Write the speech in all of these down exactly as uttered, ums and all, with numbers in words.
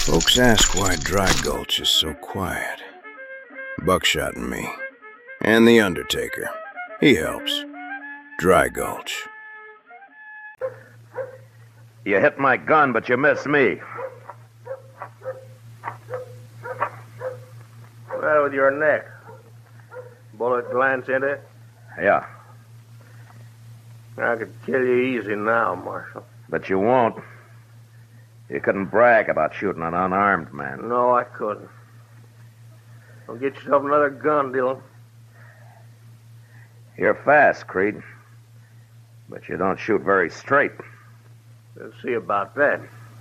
Folks ask why Dry Gulch is so quiet. Buckshot and me. And the Undertaker. He helps. Dry Gulch. You hit my gun, but you missed me. What's the matter with your neck? Bullet glance into it? Yeah, I could kill you easy now, Marshal. but you won't. You couldn't brag about shooting an unarmed man. No, I couldn't. Don't get yourself another gun, Dillon. You're fast, Creed. But you don't shoot very straight. We'll see about that.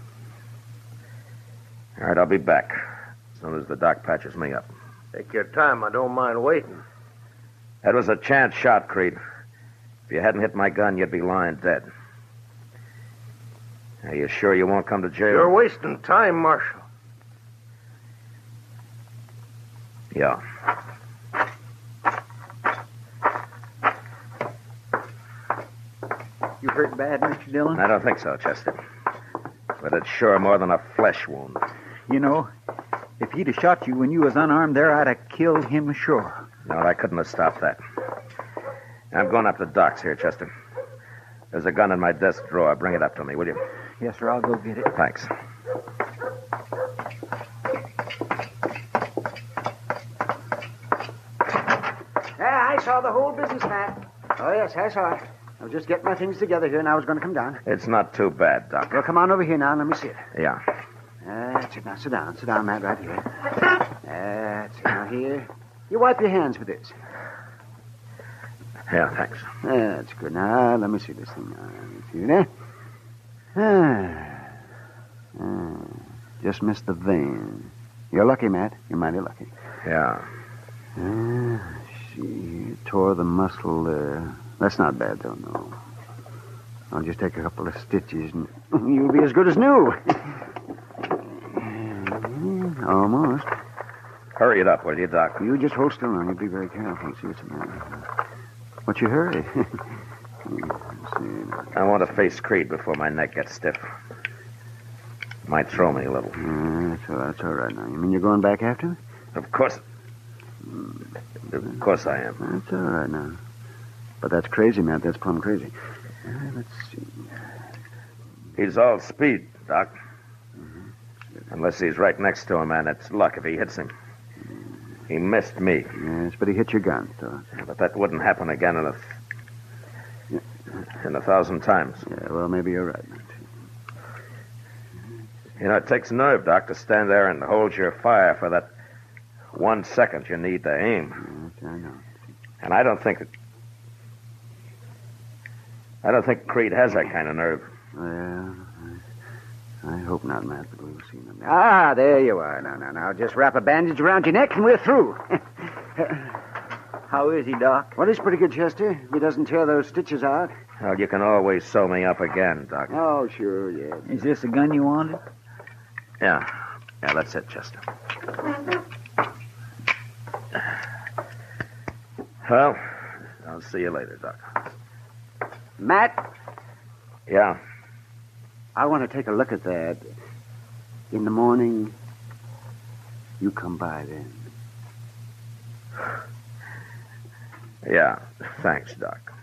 All right, I'll be back as soon as the doc patches me up. Take your time. I don't mind waiting. That was a chance shot, Creed. If you hadn't hit my gun, you'd be lying dead. Are you sure you won't come to jail? You're wasting time, Marshal. Yeah. You hurt bad, Mister Dillon? I don't think so, Chester. But it's sure more than a flesh wound. You know, if he'd have shot you when you was unarmed there, I'd have killed him sure. No, I couldn't have stopped that. I'm going up to Doc's here, Chester. There's a gun in my desk drawer. Bring it up to me, will you? Yes, sir, I'll go get it. Thanks. Yeah, I saw the whole business, Matt. Oh, yes, I saw it. I was just getting my things together here, and I was going to come down. It's not too bad, Doc. Well, come on over here now and let me see it. Yeah. That's it. Now, sit down. Sit down, Matt, right here. That's it. Now, here. You wipe your hands with this. Yeah, thanks. That's good. Now, let me see this thing. Now, let me see there. Ah. Ah. Just missed the vein. You're lucky, Matt. You're mighty lucky. Yeah. Ah, she tore the muscle there. That's not bad, though, no. I'll just take a couple of stitches and you'll be as good as new. Almost. Hurry it up, will you, Doc? You just hold still now. You be very careful. See what's the matter. What's your hurry? Let's see. I want to face Creed before my neck gets stiff. Might throw me a little. Uh, that's, all, that's all right now. You mean you're going back after him? Of course. Of course I am. That's all right now. But that's crazy, Matt. That's plumb crazy. Uh, let's see. He's all speed, Doc. Mm-hmm. Unless he's right next to him, and it's luck if he hits him. He missed me. Yes, but he hit your gun, so. But that wouldn't happen again in a... Th- in a thousand times. Yeah, well, maybe you're right, Matt. You know, it takes nerve, Doc, to stand there and hold your fire for that one second you need to aim. Yes, I know. And I don't think... I don't think Creed has that kind of nerve. Well, I, I hope not, Matt, but we'll see. Ah, there you are. Now, now, now. Just wrap a bandage around your neck and we're through. How is he, Doc? Well, he's pretty good, Chester. If he doesn't tear those stitches out. Well, you can always sew me up again, Doc. Oh, sure, yeah. Is this the gun you wanted? Yeah. Yeah, that's it, Chester. Well, I'll see you later, Doc. Matt, Yeah. I want to take a look at that. In the morning, you come by then. Yeah. Thanks, Doc.